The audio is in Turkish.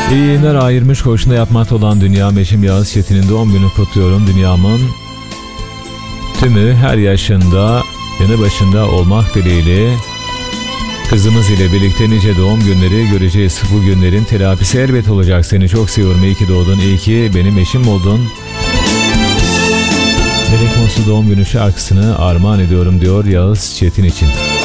İyi yayınlar. A23 koğuşunda yapmakta olan dünyam eşim Yağız Çetin'in doğum günü kutluyorum. Dünyamın tümü her yaşında yanı başında olmak dileğiyle kızımız ile birlikte nice doğum günleri göreceğiz. Bu günlerin telafisi elbet olacak. Seni çok seviyorum. İyi ki doğdun. İyi ki benim eşim oldun. Melek Moslu doğum günü şarkısını armağan ediyorum diyor Yağız Çetin için.